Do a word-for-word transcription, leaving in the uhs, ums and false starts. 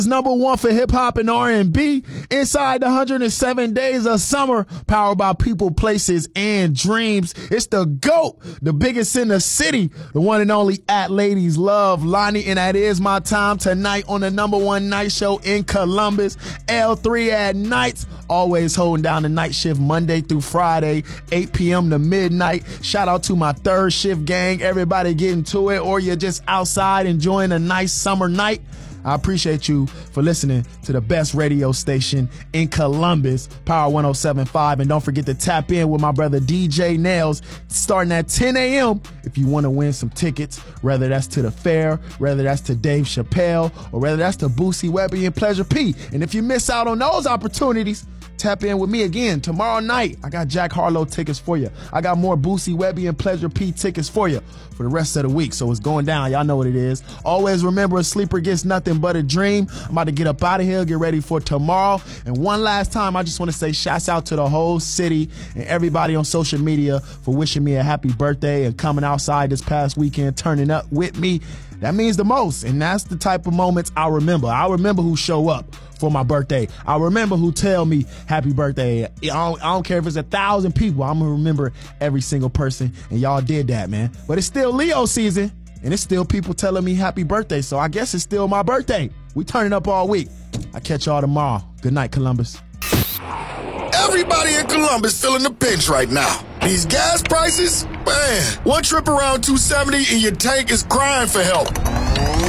Number one for hip hop and R and B inside the one hundred seven days of summer, powered by people, places, and dreams. It's the GOAT, the biggest in the city, the one and only at Ladies Love Lonnie, and that is my time tonight on the number one night show in Columbus, L three at Nights. Always holding down the night shift Monday through Friday, eight p.m. to midnight. Shout out to my third shift gang, everybody getting to it, or you're just outside enjoying a nice summer night. I appreciate you for listening to the best radio station in Columbus, Power one oh seven point five. And don't forget to tap in with my brother D J Nails starting at ten a.m. if you want to win some tickets, whether that's to the fair, whether that's to Dave Chappelle, or whether that's to Boosie Webby and Pleasure P. And if you miss out on those opportunities, tap in with me again tomorrow night. I got Jack Harlow tickets for you. I got more Boosie Webby and Pleasure P tickets for you for the rest of the week. So it's going down. Y'all know what it is. Always remember, a sleeper gets nothing but a dream. I'm about to get up out of here, get ready for tomorrow. And one last time, I just want to say shouts out to the whole city and everybody on social media for wishing me a happy birthday and coming outside this past weekend, turning up with me. That means the most, and that's the type of moments I remember. I remember who show up for my birthday. I remember who tell me happy birthday. I don't, I don't care if it's a thousand people. I'm going to remember every single person, and y'all did that, man. But it's still Leo season, and it's still people telling me happy birthday, so I guess it's still my birthday. We turning up all week. I'll catch y'all tomorrow. Good night, Columbus. Everybody in Columbus feeling the pinch right now. These gas prices, man, one trip around two seventy and your tank is crying for help.